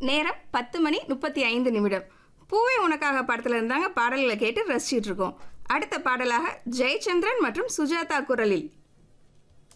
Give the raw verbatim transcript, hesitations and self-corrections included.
நேரம் பத்து மணி முப்பத்தி ஐந்து நிமிடம். பூவே உனக்காக படத்தில் இருந்தாங்க பாடல்களை கேட்டு ரசிச்சிட்டு இருக்கோம். அடுத்த பாடலாக ஜெயச்சந்திரன் மற்றும் சுஜாதா குரலில்